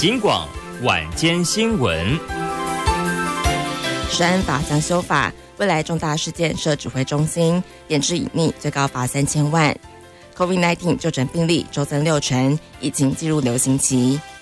警广晚间新闻。 食安法将修法，未来重大事件设指挥中心，严治隐匿，最高罚3000万。COVID-19 就诊病例周增6成，已经进入流行期。